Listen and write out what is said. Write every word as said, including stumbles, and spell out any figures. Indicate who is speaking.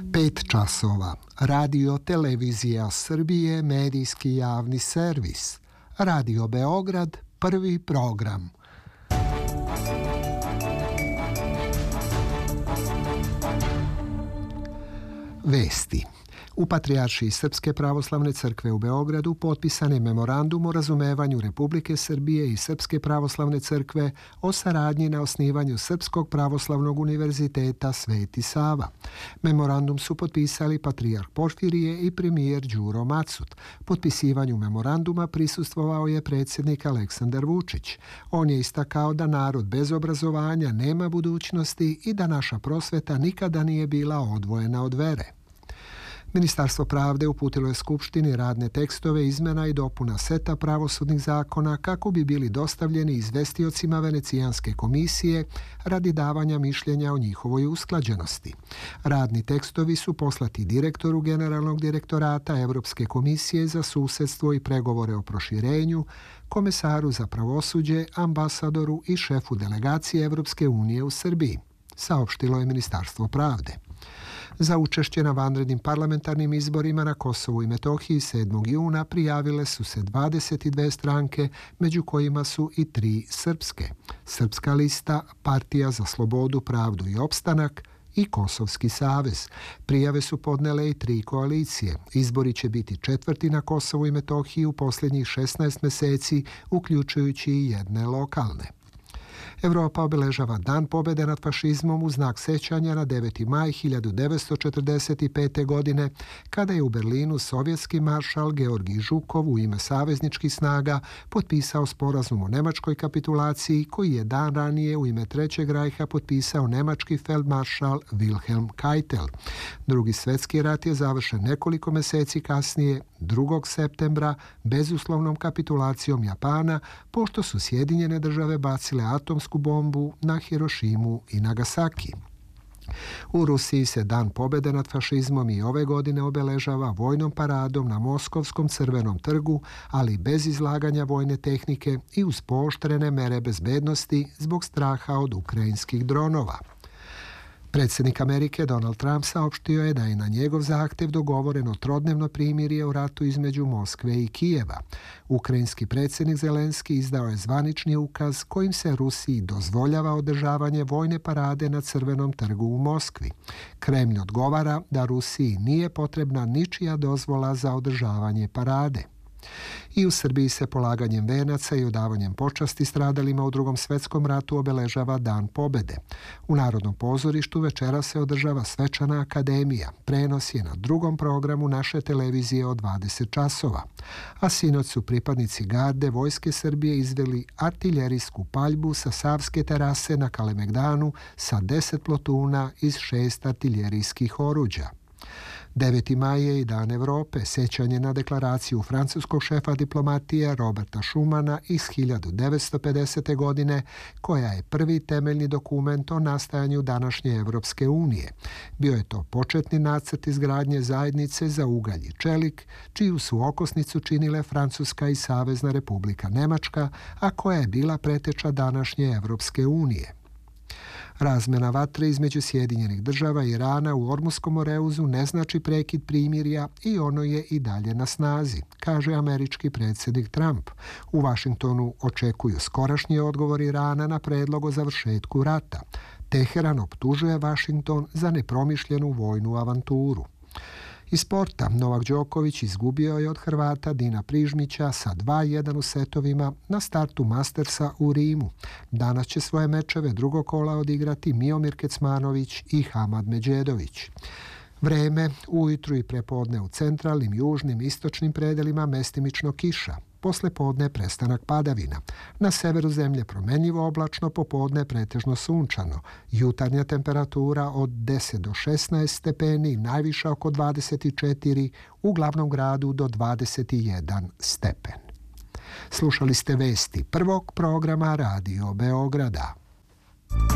Speaker 1: Pet časova. Radio Televizija Srbije, medijski javni servis. Radio Beograd, prvi program. Vesti. U Patrijaršiji Srpske pravoslavne crkve u Beogradu potpisan je memorandum o razumevanju Republike Srbije i Srpske pravoslavne crkve o saradnji na osnivanju Srpskog pravoslavnog univerziteta Sveti Sava. Memorandum su potpisali patrijarh Porfirije i premijer Đuro Macut. Potpisivanju memoranduma prisustvovao je predsjednik Aleksandar Vučić. On je istakao da narod bez obrazovanja nema budućnosti i da naša prosveta nikada nije bila odvojena od vere. Ministarstvo pravde uputilo je Skupštini radne tekstove izmjena i dopuna seta pravosudnih zakona kako bi bili dostavljeni izvestiocima Venecijanske komisije radi davanja mišljenja o njihovoj usklađenosti. Radni tekstovi su poslati direktoru Generalnog direktorata Evropske komisije za susedstvo i pregovore o proširenju, komesaru za pravosuđe, ambasadoru i šefu delegacije Evropske unije u Srbiji, saopštilo je Ministarstvo pravde. Za učešće na vanrednim parlamentarnim izborima na Kosovu i Metohiji sedmog juna prijavile su se dvadeset dvije stranke, među kojima su i tri srpske. Srpska lista, Partija za slobodu, pravdu i opstanak i Kosovski savez. Prijave su podnele i tri koalicije. Izbori će biti četvrti na Kosovu i Metohiji u posljednjih šesnaest mjeseci, uključujući i jedne lokalne. Evropa obeležava Dan pobjede nad fašizmom u znak sećanja na deveti maj hiljadu devetsto četrdeset pete. godine, kada je u Berlinu sovjetski maršal Georgij Žukov u ime savezničkih snaga potpisao sporazum o nemačkoj kapitulaciji, koji je dan ranije u ime Trećeg rajha potpisao nemački feldmaršal Wilhelm Keitel. Drugi svjetski rat je završen nekoliko mjeseci kasnije, drugog septembra, bezuslovnom kapitulacijom Japana, pošto su Sjedinjene države bacile atomsku bombu na Hirošimu i Nagasaki. U Rusiji se Dan pobjede nad fašizmom i ove godine obeležava vojnom paradom na Moskovskom crvenom trgu, ali bez izlaganja vojne tehnike i uz pooštrene mere bezbednosti zbog straha od ukrajinskih dronova. Predsjednik Amerike Donald Trump saopštio je da je na njegov zahtjev dogovoreno trodnevno primirje u ratu između Moskve i Kijeva. Ukrajinski predsjednik Zelenski izdao je zvanični ukaz kojim se Rusiji dozvoljava održavanje vojne parade na Crvenom trgu u Moskvi. Kremlj odgovara da Rusiji nije potrebna ničija dozvola za održavanje parade. I u Srbiji se polaganjem venaca i odavanjem počasti stradalima u Drugom svjetskom ratu obeležava Dan pobjede. U Narodnom pozorištu večera se održava svečana akademija. Prenos je na drugom programu naše televizije od dvadeset časova. A sinoć su pripadnici garde Vojske Srbije izveli artiljerijsku paljbu sa Savske terase na Kalemegdanu sa deset plotuna iz šest artiljerijskih oruđa. deveti maj je i Dan Evrope, sećanje na deklaraciju francuskog šefa diplomatije Roberta Schumana iz hiljadu devetsto pedesete. godine, koja je prvi temeljni dokument o nastajanju današnje Evropske unije. Bio je to početni nacrt izgradnje zajednice za ugalj i čelik, čiju su okosnicu činile Francuska i Savezna Republika Nemačka, a koja je bila preteča današnje Evropske unije. Razmjena vatre između Sjedinjenih država i Irana u Ormuskom moreuzu ne znači prekid primirja i ono je i dalje na snazi, kaže američki predsjednik Trump. U Vašingtonu očekuju skorašnji odgovor Irana na predlog o završetku rata. Teheran optužuje Vašington za nepromišljenu vojnu avanturu. Iz sporta, Novak Đoković izgubio je od Hrvata Dina Prižmića sa dva jedan u setovima na startu Mastersa u Rimu. Danas će svoje mečeve drugog kola odigrati Miomir Kecmanović i Hamad Međedović. Vreme, ujutru i prepodne u centralnim, južnim, istočnim predelima mestimično kiša. Posle podne prestanak padavina. Na severu zemlje promjenjivo oblačno, popodne pretežno sunčano. Jutarnja temperatura od deset do šesnaest stepeni, najviša oko dvadeset četiri, u glavnom gradu do dvadeset jedan stepen. Slušali ste vesti prvog programa Radio Beograda.